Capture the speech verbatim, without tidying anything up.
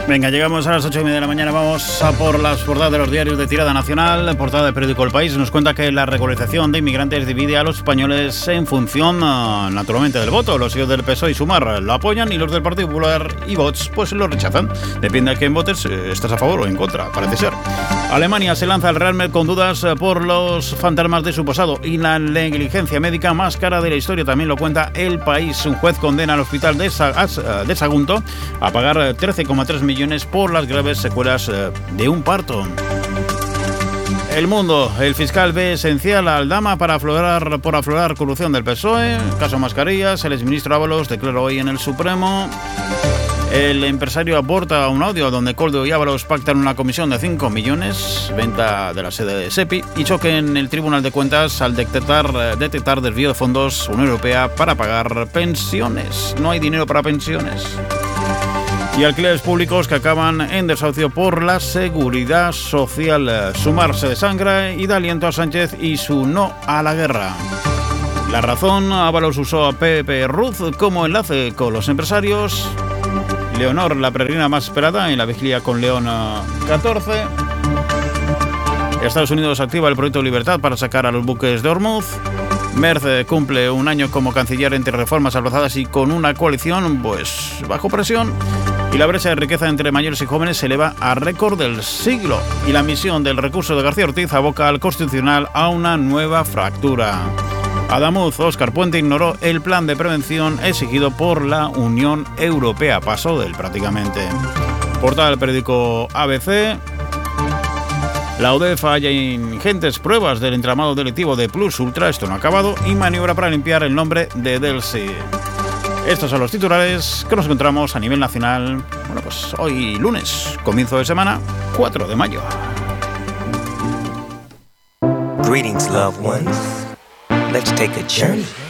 Venga, llegamos a las ocho y media de la mañana. Vamos a por las portadas de los diarios de tirada nacional. Portada del periódico El País nos cuenta que la regularización de inmigrantes divide a los españoles en función, naturalmente, del voto. Los hijos del P S O E y Sumar lo apoyan y los del Partido Popular y Vox pues lo rechazan. Depende de quién votes, estás a favor o en contra, parece ser. Alemania se lanza al Real Madrid con dudas por los fantasmas de su pasado y la negligencia médica más cara de la historia. También lo cuenta El País. Un juez condena al hospital de, Sa- de Sagunto a pagar trece coma tres millones por las graves secuelas de un parto. El Mundo. El fiscal ve esencial a Aldama para aflorar, por aflorar corrupción del P S O E. Caso Mascarillas. El exministro Ábalos declaró hoy en el Supremo. El empresario aporta un audio donde Coldo y Ábalos pactan una comisión de cinco millones, venta de la sede de SEPI, y choque en el Tribunal de Cuentas al detectar, detectar desvío de fondos Unión Europea para pagar pensiones. No hay dinero para pensiones. Y alquileres públicos que acaban en desahucio por la seguridad social. Sumar se desangra y da aliento a Sánchez y su no a la guerra. La Razón. Ábalos usó a Pepe Ruz como enlace con los empresarios. Leonor, la peregrina más esperada en la vigilia con León catorce. Estados Unidos activa el proyecto Libertad para sacar a los buques de Hormuz. Merz cumple un año como canciller entre reformas abrazadas y con una coalición pues bajo presión. Y la brecha de riqueza entre mayores y jóvenes se eleva a récord del siglo. Y la misión del recurso de García Ortiz aboca al Constitucional a una nueva fractura. Adamuz. Óscar Puente ignoró el plan de prevención exigido por la Unión Europea. Pasó de él prácticamente. Portada del periódico A B C. La U D E F halla ingentes pruebas del entramado delictivo de Plus Ultra, esto no ha acabado, y maniobra para limpiar el nombre de Delsi. Estos son los titulares que nos encontramos a nivel nacional. Bueno, pues hoy lunes, comienzo de semana, cuatro de mayo. Greetings, loved ones. Let's take a journey